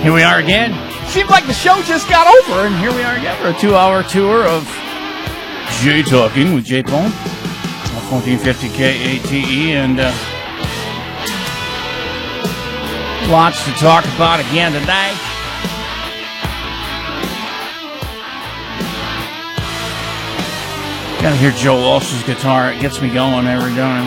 Here we are again. Seems like the show just got over, and here we are again for a 2-hour tour of Jay Talking with Jay Paul, 1450 KATE, and lots to talk about again tonight. Gotta hear Joe Walsh's guitar. It gets me going every time.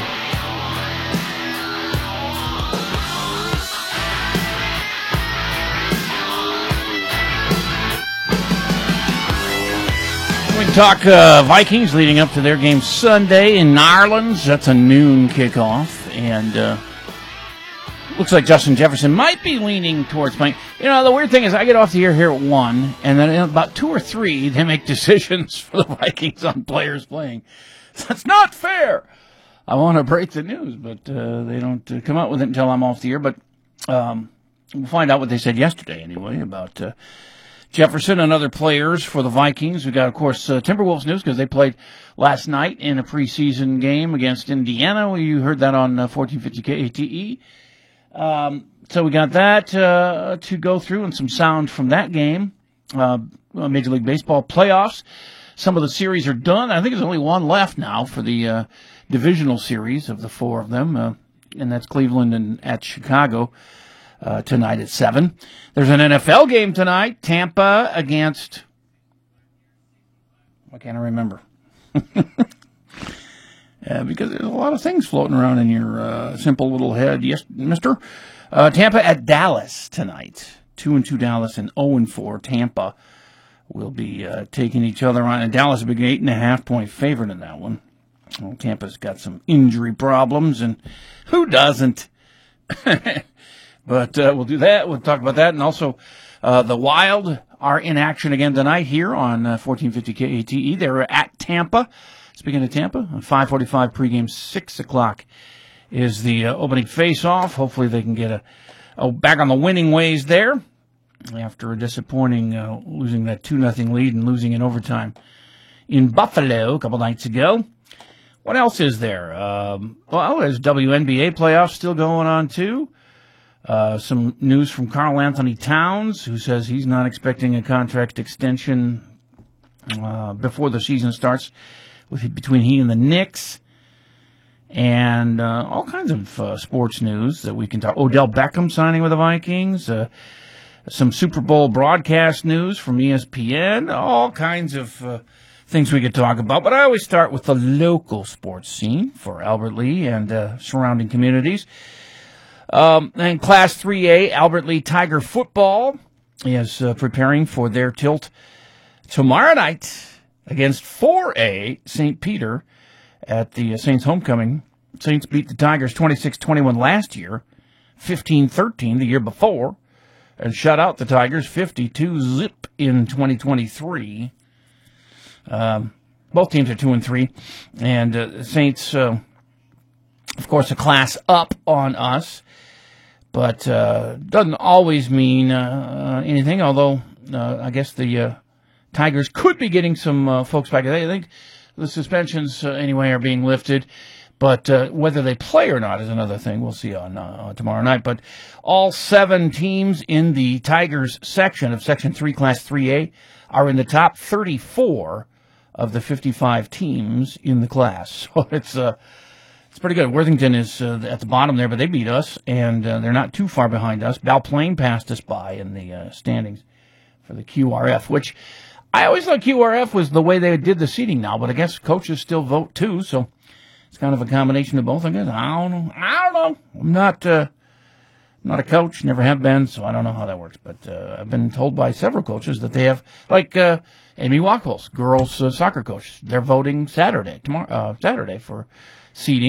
We talk Vikings leading up to their game Sunday in Ireland. That's a noon kickoff. And looks like Justin Jefferson might be leaning towards playing. You know, the weird thing is I get off the air here at 1, and then in about 2 or 3, they make decisions for the Vikings on players playing. That's not fair. I want to break the news, but they don't come out with it until I'm off the air. But we'll find out what they said yesterday anyway about Jefferson and other players for the Vikings. We got, of course, Timberwolves news because they played last night in a preseason game against Indiana. You heard that on 1450 KATE. So we got that to go through and some sound from that game. Major League Baseball playoffs. Some of the series are done. I think there's only one left now for the divisional series of the 4 of them, and that's Cleveland and at Chicago. Tonight at 7. There's an NFL game tonight. Tampa against... Why can't I remember? Because there's a lot of things floating around in your simple little head. Yes, mister. Tampa at Dallas tonight. 2-2 Dallas and 0-4 Tampa will be taking each other on. And Dallas will be an 8.5-point favorite in that one. Well, Tampa's got some injury problems, and who doesn't? But we'll do that. We'll talk about that. And also, the Wild are in action again tonight here on 1450 KATE. They're at Tampa. Speaking of Tampa, 5:45 pregame, 6 o'clock is the opening face-off. Hopefully they can get back on the winning ways there after a disappointing losing that 2-0 lead and losing in overtime in Buffalo a couple nights ago. What else is there? Well, there's WNBA playoffs still going on, too. Some news from Karl Anthony Towns, who says he's not expecting a contract extension before the season starts between he and the Knicks. And all kinds of sports news that we can talk. Odell Beckham signing with the Vikings. Some Super Bowl broadcast news from ESPN. All kinds of things we could talk about. But I always start with the local sports scene for Albert Lea and surrounding communities. And Class 3A, Albert Lea Tiger football is preparing for their tilt tomorrow night against 4A St. Peter at the Saints homecoming. Saints beat the Tigers 26-21 last year, 15-13 the year before, and shut out the Tigers 52-zip in 2023. Both teams are 2-3, and Saints, of course, a class up on us. But doesn't always mean anything, although I guess the Tigers could be getting some folks back. I think the suspensions, anyway, are being lifted. But whether they play or not is another thing. We'll see on tomorrow night. But all 7 teams in the Tigers section of Section 3, Class 3A, are in the top 34 of the 55 teams in the class. So it's pretty good. Worthington is at the bottom there, but they beat us, and they're not too far behind us. Balplain passed us by in the standings for the QRF, which I always thought QRF was the way they did the seating now, but I guess coaches still vote too, so it's kind of a combination of both, I guess. I don't know. I'm not a coach, never have been, so I don't know how that works. But I've been told by several coaches that they have, like Amy Wackles, girls soccer coach. They're voting Saturday for seeding.